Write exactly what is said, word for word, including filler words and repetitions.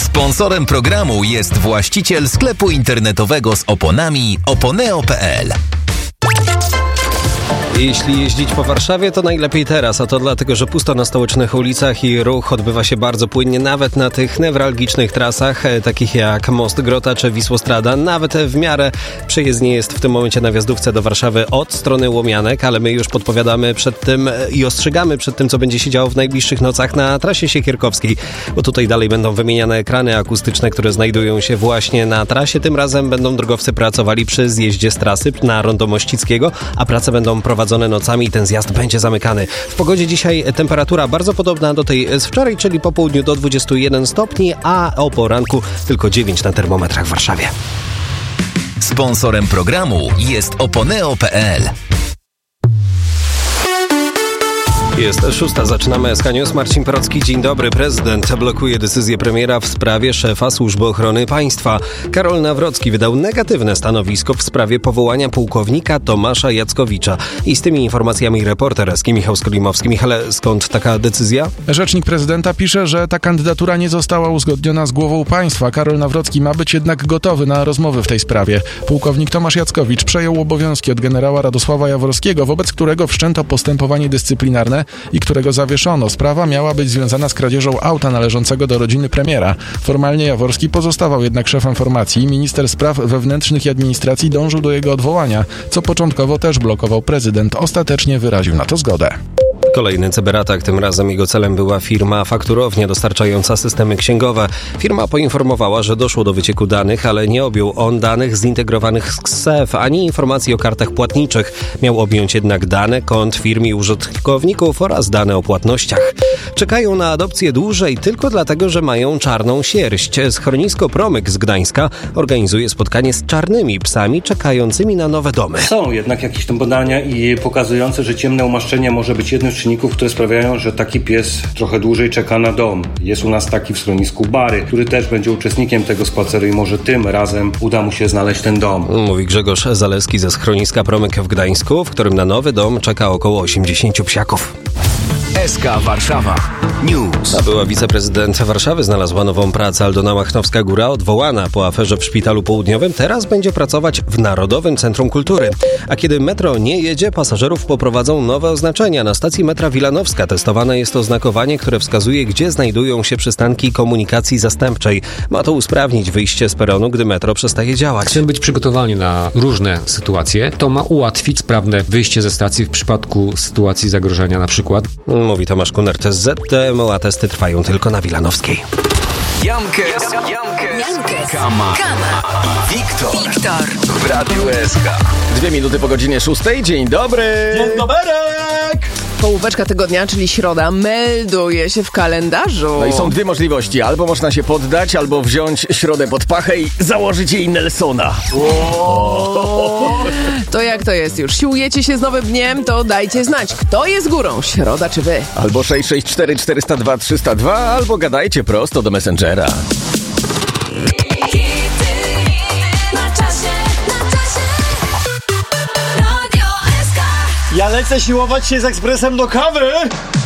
Sponsorem programu jest właściciel sklepu internetowego z oponami oponeo kropka pe el. Jeśli jeździć po Warszawie, to najlepiej teraz, a to dlatego, że pusto na stołecznych ulicach i ruch odbywa się bardzo płynnie, nawet na tych newralgicznych trasach, takich jak Most Grota czy Wisłostrada. Nawet w miarę przejezdnie jest w tym momencie na wjazdówce do Warszawy od strony Łomianek, ale my już podpowiadamy przed tym i ostrzegamy przed tym, co będzie się działo w najbliższych nocach na trasie Siekierkowskiej, bo tutaj dalej będą wymieniane ekrany akustyczne, które znajdują się właśnie na trasie. Tym razem będą drogowcy pracowali przy zjeździe z trasy na Rondo Mościckiego, a prace będą prowadzone nocami i ten zjazd będzie zamykany. W pogodzie dzisiaj temperatura bardzo podobna do tej z wczoraj, czyli po południu do dwudziestu jeden stopni, a o poranku tylko dziewięć na termometrach w Warszawie. Sponsorem programu jest oponeo kropka pe el. Jest szósta, zaczynamy S K News. Marcin Porocki, dzień dobry. Prezydent blokuje decyzję premiera w sprawie szefa Służby Ochrony Państwa. Karol Nawrocki wydał negatywne stanowisko w sprawie powołania pułkownika Tomasza Jackowicza. I z tymi informacjami reporter S K Michał Skolimowski. Michale, skąd taka decyzja? Rzecznik prezydenta pisze, że ta kandydatura nie została uzgodniona z głową państwa. Karol Nawrocki ma być jednak gotowy na rozmowy w tej sprawie. Pułkownik Tomasz Jackowicz przejął obowiązki od generała Radosława Jaworskiego, wobec którego wszczęto postępowanie dyscyplinarne i którego zawieszono. Sprawa miała być związana z kradzieżą auta należącego do rodziny premiera. Formalnie Jaworski pozostawał jednak szefem formacji. Minister spraw wewnętrznych i administracji dążył do jego odwołania, co początkowo też blokował prezydent. Ostatecznie wyraził na to zgodę. Kolejny cyberatak, tym razem jego celem była firma Fakturownia dostarczająca systemy księgowe. Firma poinformowała, że doszło do wycieku danych, ale nie objął on danych zintegrowanych z K S E F, ani informacji o kartach płatniczych. Miał objąć jednak dane kont firm i użytkowników oraz dane o płatnościach. Czekają na adopcję dłużej tylko dlatego, że mają czarną sierść. Schronisko Promyk z Gdańska organizuje spotkanie z czarnymi psami czekającymi na nowe domy. Są jednak jakieś tam badania i pokazujące, że ciemne umaszczenie może być jednym z czynników, które sprawiają, że taki pies trochę dłużej czeka na dom. Jest u nas taki w schronisku Bary, który też będzie uczestnikiem tego spaceru i może tym razem uda mu się znaleźć ten dom. Mówi Grzegorz Zaleski ze schroniska Promyk w Gdańsku, w którym na nowy dom czeka około osiemdziesięciu psiaków. S K Warszawa News. A była wiceprezydent Warszawy znalazła nową pracę. Aldona Machnowska-Góra, odwołana po aferze w Szpitalu Południowym, teraz będzie pracować w Narodowym Centrum Kultury. A kiedy metro nie jedzie, pasażerów poprowadzą nowe oznaczenia. Na stacji metra Wilanowska testowane jest oznakowanie, które wskazuje, gdzie znajdują się przystanki komunikacji zastępczej. Ma to usprawnić wyjście z peronu, gdy metro przestaje działać. Chcemy być przygotowani na różne sytuacje. To ma ułatwić sprawne wyjście ze stacji w przypadku sytuacji zagrożenia na przykład. Mówi Tomasz Kunert z Z T M, a testy trwają tylko na Wilanowskiej. Jankes, Jankes, Kama, Kama i Wiktor. Wiktor w Radiu S K. Dwie minuty po godzinie szóstej. Dzień dobry! Dzień doberek! Połóweczka tygodnia, czyli środa, melduje się w kalendarzu. No i są dwie możliwości. Albo można się poddać, albo wziąć środę pod pachę i założyć jej Nelsona. To jak to jest już? Siłujecie się z nowym dniem? To dajcie znać, kto jest górą, środa czy wy? Albo sześć sześć cztery cztery zero dwa trzy zero dwa, albo gadajcie prosto do Messengera. Ja lecę siłować się z ekspresem do kawy.